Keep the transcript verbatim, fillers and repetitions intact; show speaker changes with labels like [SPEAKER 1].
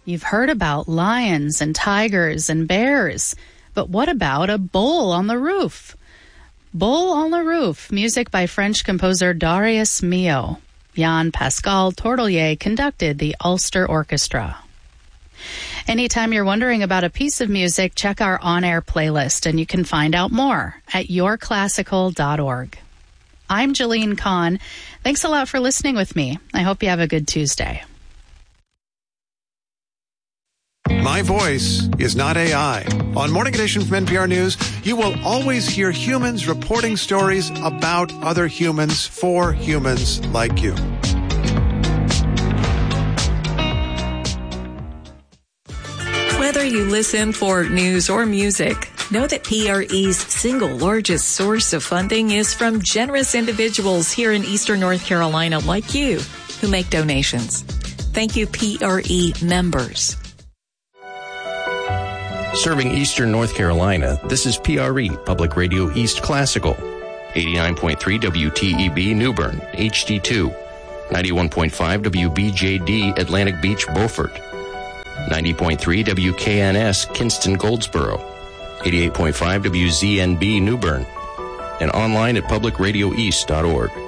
[SPEAKER 1] You've heard about lions and tigers and bears, but what about a bull on the roof? Bull on the Roof, music by French composer Darius Milhaud. Jean-Pascal Tortelier conducted the Ulster Orchestra. Anytime you're wondering about a piece of music, check our on-air playlist, and you can find out more at your classical dot org. I'm Jolene Kahn. Thanks a lot for listening with me. I hope you have a good Tuesday.
[SPEAKER 2] My voice is not A I. On Morning Edition from N P R News, you will always hear humans reporting stories about other humans for humans like you.
[SPEAKER 3] Whether you listen for news or music, know that P R E's single largest source of funding is from generous individuals here in Eastern North Carolina like you who make donations. Thank you, P R E members.
[SPEAKER 4] Serving Eastern North Carolina, this is P R E, Public Radio East Classical. eighty-nine point three W T E B New Bern, H D two. ninety-one point five W B J D Atlantic Beach, Beaufort. ninety point three W K N S Kinston, Goldsboro. eighty-eight point five W Z N B New Bern. And online at public radio east dot org.